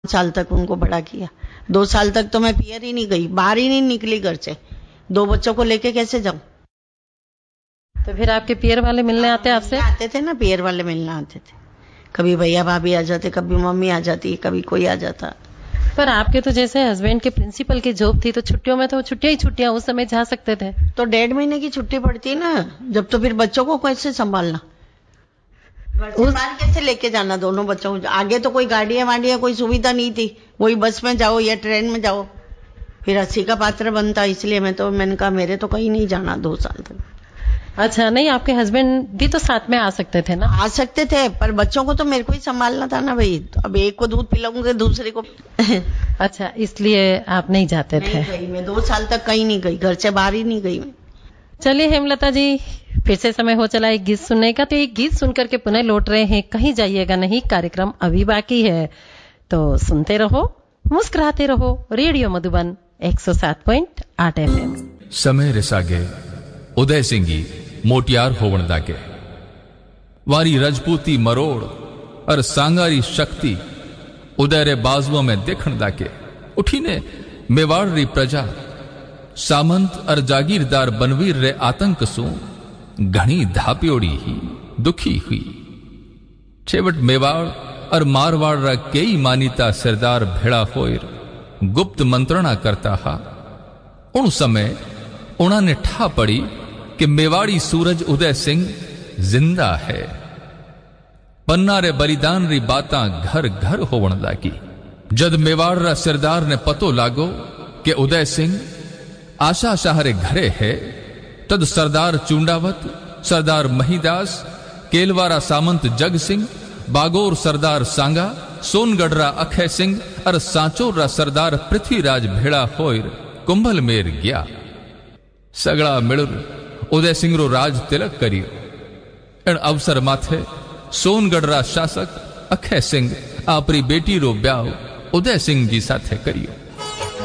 साल तक उनको बड़ा किया। 2 साल तक तो मैं पियर ही नहीं गई, बाहर ही नहीं निकली घर से। 2 बच्चों को लेके कैसे जाऊं? तो फिर आपके पियर वाले मिलने आते आपसे? आते थे ना, पियर वाले मिलने आते थे। कभी भैया भाभी आ जाते, कभी मम्मी आ जाती, कभी कोई आ जाता। पर आपके तो जैसे हस्बैंड के प्रिंसिपल की जॉब थी, तो छुट्टियों में तो छुट्टियां ही छुट्टियां, उस समय जा सकते थे। तो 1.5 महीने की छुट्टी पड़ती ना, जब तो फिर बच्चों को कैसे संभालना, बाहर कैसे लेके जाना दोनों बच्चों को? आगे तो कोई गाड़ियां वाड़ियां कोई सुविधा नहीं थी, वही बस में जाओ या ट्रेन में जाओ, फिर 80 का पात्र बनता। इसलिए मैंने कहा मेरे तो कहीं नहीं जाना 2 साल तक। अच्छा, नहीं आपके हस्बैंड भी तो साथ में आ सकते थे ना? आ सकते थे, पर बच्चों को तो मेरे को ही संभालना था ना भाई। तो अब एक को दूध पिलाऊंगे, दूसरे को अच्छा, इसलिए आप नहीं जाते थे? नहीं गई मैं 2 साल तक, कहीं नहीं गई, घर से बाहर ही नहीं गई मैं। चलिए हेमलता जी, फिर से समय हो चला एक गीत सुनने का। तो एक गीत सुनकर के पुनः लौट रहे हैं, कहीं जाइएगा नहीं, कार्यक्रम अभी बाकी है। तो सुनते रहो, मुस्कुराते रहो। Radio Madhuban 107.8 FM। समय रिसागे उदय सिंगी मोटियार होवण दागे, वारी रजपूती मरोड़ और सांगारी शक्ति उदय रे बाजुओं में देखण दागे। उठी ने मेवाड़ री प्रजा सामंत और जागीरदार बनवीर रे आतंक सु घणी धाप्योड़ी ही दुखी हुई। छेवट मेवाड़ और मारवाड़ रा कई मानीता सरदार भेड़ा होयर गुप्त मंत्रणा करता हा। उन समय उन्होंने ठा पड़ी कि मेवाड़ी सूरज उदय सिंह जिंदा है। पन्ना रे बलिदान री बातां घर घर होवण लागी। जद मेवाड़ रा सरदार ने पतो लागो कि उदय सिंह आशा शाह रे घरे है, तद सरदार चूंडावत, सरदार महीदास, केलवारा सामंत जग सिंह, बागोर सरदार सांगा, सोनगढ़ रा अखय सिंह और सांचोर रा सरदार पृथ्वीराज भेड़ा होयर कुंभल मेर गया। सगड़ा मिलर उदय सिंह रो राज तिलक करियो। इन अवसर माथे सोनगढ़ रा शासक अखय सिंह आपरी बेटी रो ब्याह उदय सिंह जी साथे करियो।